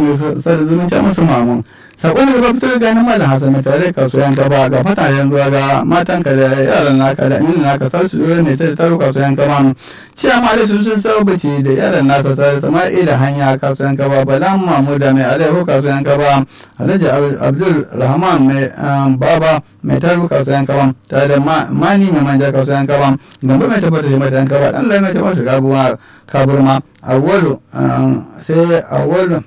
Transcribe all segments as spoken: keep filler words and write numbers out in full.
mai sada zumunci musu mamun. Sakon da gaba fitar ganin Malam Hassan mai tare kasuwan gaba ga fatayen zuwa ga matanka da yaran naka da aminin naka sar su dole mai tare taro kasuwan gaba. Ciya ma da su sun saubace da yaran nasa sar Sama'ila hanya kasuwan gaba Balan Mamuda mai alaiho kasuwan gaba Alhaji Abdul Rahman mai baba mai taro kasuwan gaba tare da Mani mai manja kasuwan gaba Gambo mai tabbata da matan gaba dan lai mai tabbata gabuwa kaburma Awwalu sai Awwalu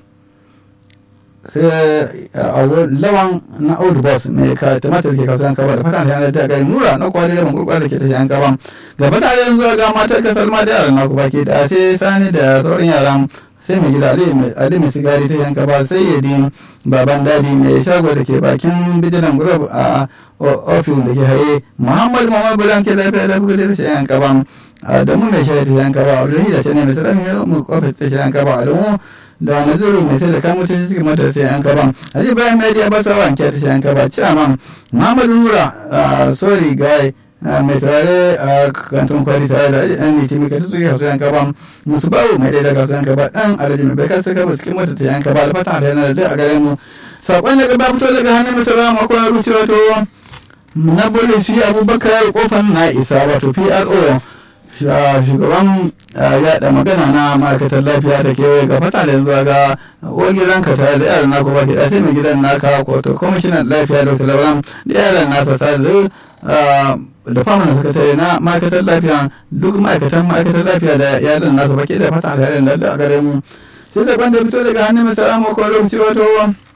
sai a lawan na old boss mai ka tumatir ke kasuwan kaba da fatan yanar da gari nura na kwari da mankurkwa da ke tashi an kaba ga fata da yanzu ga matar kasar ma da yaran naku baki da sai sani da sauran yaran sai mai gida ali mai sigari ta yanka ba sai yadi baban dadi mai shago da ke bakin bijilan gurab a ofis da ke haye muhammad muhammad bulan ke lafiya da bugu da ta yanka ba adamu mai shayi ta yanka ba abdullahi da ta ne mai salami mu ofis ta yanka ba adamu da nazuru mai sai da kan mutunci suke mata sai an kaban ali bayan mai da basa wanke ta sai an kaba chairman muhammadu nura sorry guy mai turare a kantin kwari tare da an ne timi ka tuke sai an kaban musu bawo mai da ka sai an kaba dan alaji mai bakar sai kaba cikin mata sai an kaba da fata da yana da a gare mu sakon daga ba fito daga hannun masara mako na ruci wato na bole shi abubakar kofan na isa wato P R O shugaban yaɗa magana na ma'aikatar lafiya da kewaye ga fata da zuwa ga uwar gidanka tare da yaran naka baki da sai mai gidan naka wato kwamishinan lafiya dr lauran da yaran nasa tare da da famanin sakatare na ma'aikatar lafiya duk ma'aikatan ma'aikatar lafiya da yaran nasa baki da fata da yaran da a gare mu sai sakon da fito daga hannun mai tsara mako lokaci wato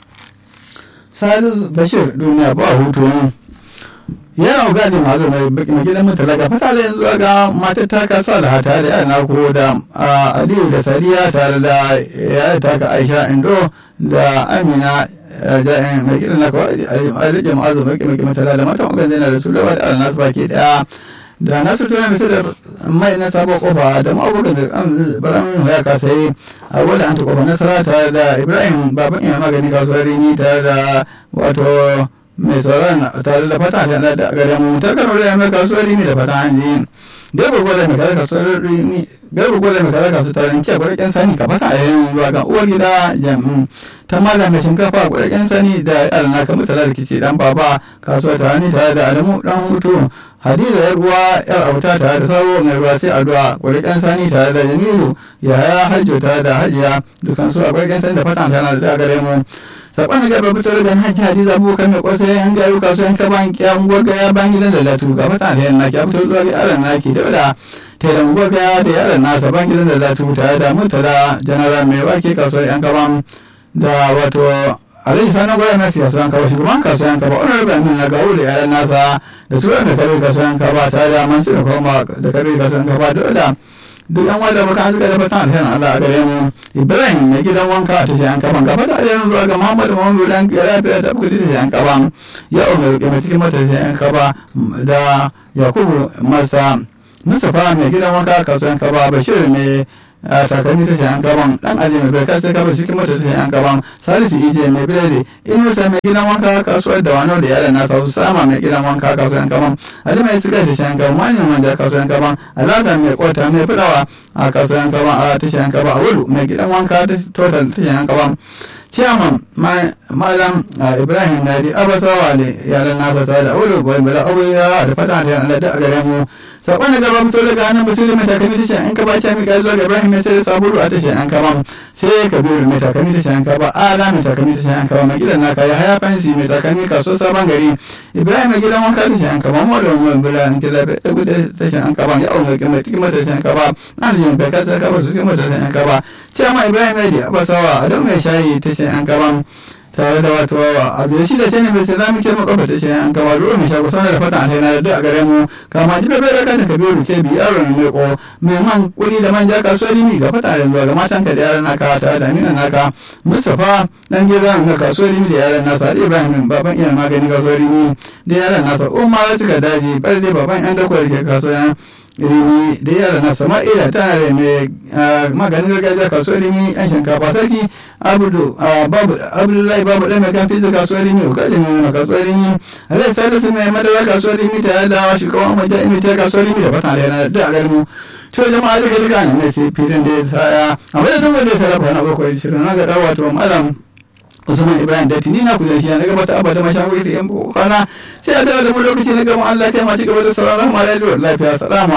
Salisu Bashir duniya ba hutu yana gadi masu mai gidan mutala ga fata da yanzu ga matar ta kasa da hata da yana ko da aliyu da sariya tare da ya taka aisha indo da amina ja'in mai gidan na kawai a rike ma'azu mai gidan mutala da mata magan zai na da su da wadda ala nasu baki daya da nasu tuna bisa da mai na sabon kofa da ma'abukan da baramin ya kasa yi a wadda an ta kofa nasara tare da ibrahim baban iya magani kasuwar rini tare da wato mai sauran tare da fata ta da gare mu ta karo da mai kasuwar ne da fata hanji garba gwada mai kare kasuwar ne garba gwada mai kare kasuwar tare ke gwarƙen sani ka fata a yayin zuwa ga uwar gida jami'in ta maza mai shinkafa gwarƙen sani da yaran naka mutala da kici dan baba kasuwar ta hannu tare da adamu dan hutu hadiza yar uwa yar auta tare da sabo mai ruwa sai addu'a gwarƙen sani tare da jamilu yaya hajjo tare da hajiya dukansu a gwarƙen sani da fata tana da gare mu sakon da gaba fitar da hajji hadiza abokan mai kwasai an gayu kasuwan kaban kyan gwagaya ban gidan da latu ga fata da yan naki a fitar zuwa ga yaran naki da wadda tailan gwagaya da yaran nasa ban gidan da latu tare da murtala janara mai wake kasuwan yan kaban da wato alhaji sani gwaya na kasuwan kaba shugaban kasuwan kaba wani rabin amin na gawo da yaran nasa da turan da kare kasuwan kaba tare da mansu da kuma da kare kasuwan kaba da wadda duk yan wadda baka zuga da fatan alherin Allah a gare mu Ibrahim mai gidan wanka a tashi an kaban gaba da alherin zuwa ga Muhammadu Muhammadu dan ya lafiya da kudi tashi an kaban ya umar mai cikin mata tashi an kaba da Yakubu Masa Mustafa mai gidan wanka kasuwan kaba Bashir mai a takalmi ta shayan kaban dan aje mai barka sai kaba cikin mota ta shayan kaban Salisu Ije mai biredi Inusa mai gidan wanka kasuwar da wano da yaran nasa Usama mai gidan wanka kasuwar kaban Ali mai suka ta shayan kaban Mani wanda kasuwar kaban Alasa mai kota mai fulawa a kasuwar kaban a ta shayan kaban Awulu mai gidan wanka ta total ta shayan kaban Ciyaman Malam Ibrahim Nadi Abasawa ne yaran nasa sa da Awulu goyi bala abuya da fata da yaran da a gare mu sakon da gaba fito daga hannun basiru mai takalmi tashin an kaba ce mika zuwa ga ibrahim mai sai da sabulu a tashin an kaba sai kabiru mai takalmi tashin an kaba ala mai takalmi tashin an kaba mai gidan naka ya haya fansi mai takalmi kaso sabon gari ibrahim mai gidan wanka tashin an kaba mawada wani bula in kila bai ɗagu da tashin an kaba ya unga mai cikin mata tashin an kaba na da yin bai kasa kaba su cikin mata tashin an kaba ciyama ibrahim mai da abasawa a don mai shayi tashin an kaba tare da wato abu shi da tani mai salami ke makwabta ta shi an kama dole mai shago sanar da fatan alhena da a gare mu kama ji da bai raka da kabiru ke bi yaron mai ko mai man kuri da manja kasuwar rimi ga fata da zuwa ga matan ka da yaran naka tare da amina naka Mustapha dan gida ga kasuwar rimi da yaran nasa da Ibrahim baban iya magani kasuwar rimi da yaran nasa umma ya cika daji bar dai baban yan dakwar ke kasuwar rini da yara na sama'ila tana da mai maganin gargajiya kasuwar rini yan shinkafa sarki abdullahi babu ɗaya mai kamfi da kasuwar rini ukajin mai kasuwar rini alai salisu mai madara kasuwar rini tare da shugaban maja imita kasuwar rini da fatan yana da a garmu to jama'a duka duka ne mai sai filin da ya saya a madadin wanda ya sarrafa na bakwai shirin na gada wato malam Usman Ibrahim Datti ni na ku zai na gabata abada mashan wai ta yan bukana sai a tare da mu lokaci na gaba Allah kai ma ci gaba da sauraron mu lafiya salamu